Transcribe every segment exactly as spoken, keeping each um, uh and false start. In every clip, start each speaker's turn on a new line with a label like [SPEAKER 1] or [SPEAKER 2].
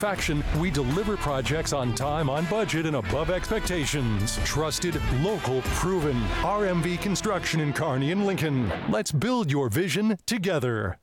[SPEAKER 1] Faction, we deliver projects on time, on budget, and above expectations. Trusted, local, proven. R M V Construction in Kearney and Lincoln. Let's build your vision together.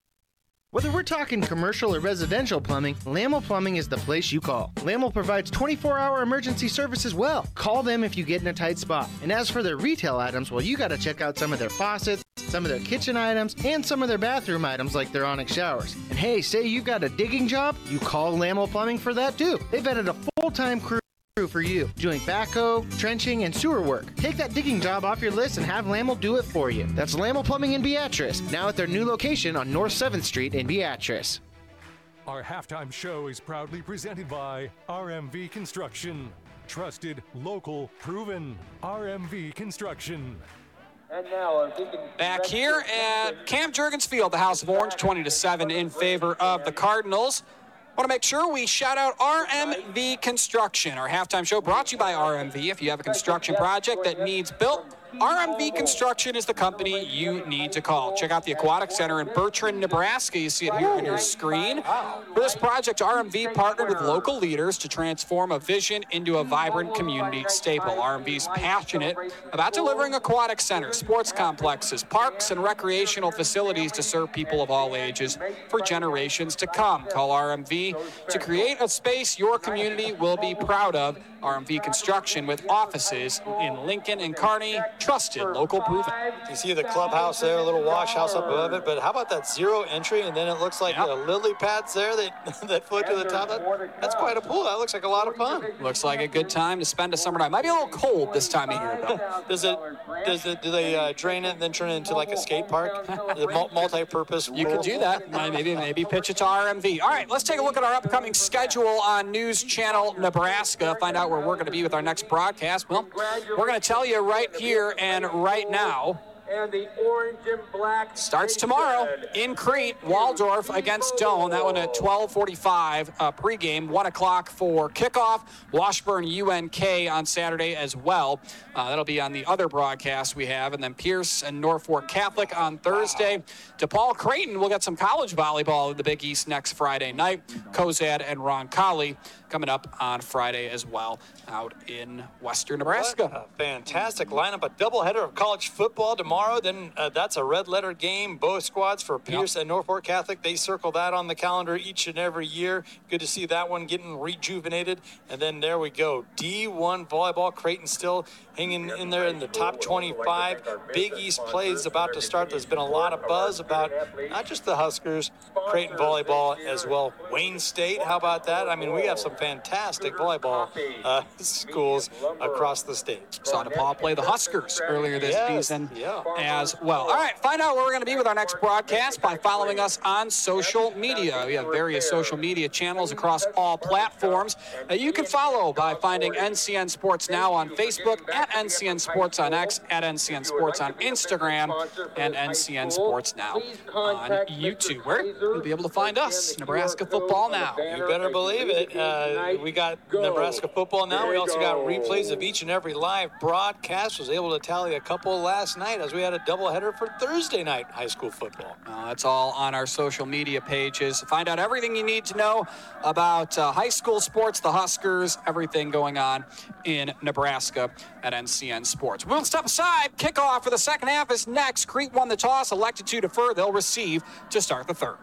[SPEAKER 2] Whether we're talking commercial or residential plumbing, Lamel Plumbing is the place you call. Lamel provides twenty-four hour emergency service as well. Call them if you get in a tight spot. And as for their retail items, well, you got to check out some of their faucets, some of their kitchen items, and some of their bathroom items like their Onyx showers. And hey, say you've got a digging job, you call Lamel Plumbing for that too. They've added a full-time crew for you, doing backhoe, trenching, and sewer work. Take that digging job off your list and have Lamel do it for you. That's Lamel Plumbing in Beatrice, now at their new location on North seventh Street in Beatrice.
[SPEAKER 1] Our halftime show is proudly presented by R M V Construction. Trusted, local, proven. R M V Construction.
[SPEAKER 3] And now, back here at Camp Jurgens Field, the House of Orange, twenty to seven in favor of the Cardinals. Want to make sure we shout out R M V Construction. Our halftime show brought to you by R M V. If you have a construction project that needs built, R M V Construction is the company you need to call. Check out the Aquatic Center in Bertrand, Nebraska. You see it here on your screen. For this project, R M V partnered with local leaders to transform a vision into a vibrant community staple. R M V is passionate about delivering aquatic centers, sports complexes, parks, and recreational facilities to serve people of all ages for generations to come. Call R M V to create a space your community will be proud of. R M V Construction with offices in Lincoln and Kearney. Trusted, local, proven.
[SPEAKER 4] You see the clubhouse there, a little wash house up above it, but how about that zero entry, and then it looks like yep. the lily pads there that, that float to the top. That, that's quite a pool. That looks like a lot of fun.
[SPEAKER 3] Looks like a good time to spend a summer night. Might be a little cold this time of year, though.
[SPEAKER 4] does it, does it, do they uh, drain it and then turn it into like a skate park? The multi-purpose
[SPEAKER 3] You could do that. Maybe, maybe pitch it to R M V. All right, let's take a look at our upcoming schedule on News Channel Nebraska. Find out where we're going to be with our next broadcast. Well, we're going to tell you right here and right now.
[SPEAKER 5] And the orange and black
[SPEAKER 3] starts tomorrow in Crete, Waldorf against Doane. That one at twelve forty-five uh, pregame, one o'clock for kickoff. Washburn U N K on Saturday as well. Uh, that'll be on the other broadcast we have. And then Pierce and Norfolk Catholic on Thursday. DePaul Creighton will get some college volleyball in the Big East next Friday night. Kozad and Roncalli coming up on Friday as well out in western Nebraska.
[SPEAKER 4] What a fantastic lineup. A doubleheader of college football tomorrow. Then uh, that's a red letter game. Both squads for Pierce yep. and Norfolk Catholic. They circle that on the calendar each and every year. Good to see that one getting rejuvenated. And then there we go. D one volleyball. Creighton still hanging in there in the top twenty-five. Big East plays about to start. There's been a lot of buzz about not just the Huskers, Creighton volleyball as well. Wayne State, how about that? I mean, we have some fantastic volleyball uh, schools across the state.
[SPEAKER 3] Saw DePaul play the Huskers earlier this
[SPEAKER 4] yes,
[SPEAKER 3] season
[SPEAKER 4] yeah.
[SPEAKER 3] as well. All right, find out where we're going to be with our next broadcast by following us on social media. We have various social media channels across all platforms that you can follow by finding N C N Sports Now on Facebook, at N C N Sports on X, at N C N Sports on Instagram, and N C N Sports Now on YouTube, where you'll be able to find us, Nebraska Football Now.
[SPEAKER 4] You better believe it. Uh, we got Nebraska Football Now. We also got replays of each and every live broadcast. Was able to tally a couple last night as we had a doubleheader for Thursday night high school football.
[SPEAKER 3] Uh, that's all on our social media pages. Find out everything you need to know about uh, high school sports, the Huskers, everything going on in Nebraska at N C N Sports. We'll step aside. Kickoff for the second half is next. Crete won the toss, elected to defer. They'll receive to start the third.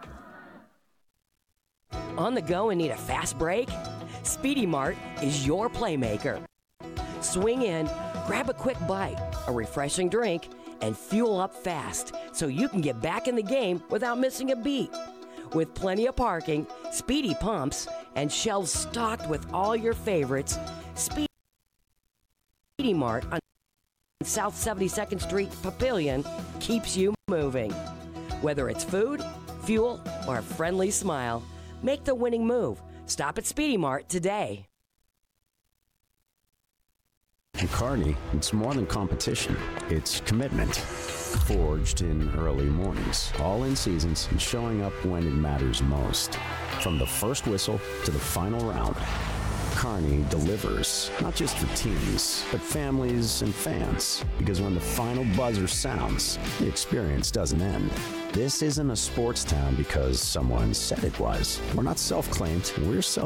[SPEAKER 6] On the go and need a fast break? Speedy Mart is your playmaker. Swing in, grab a quick bite, a refreshing drink, and fuel up fast so you can get back in the game without missing a beat. With plenty of parking, speedy pumps, and shelves stocked with all your favorites, Speedy Mart on South seventy-second Street Papillion keeps you moving. Whether it's food, fuel, or a friendly smile, make the winning move. Stop at Speedy Mart today.
[SPEAKER 7] At Kearney, it's more than competition. It's commitment. Forged in early mornings, all in seasons, and showing up when it matters most. From the first whistle to the final round, Kearney delivers, not just for teams, but families and fans. Because when the final buzzer sounds, the experience doesn't end. This isn't a sports town because someone said it was. We're not self-claimed, we're self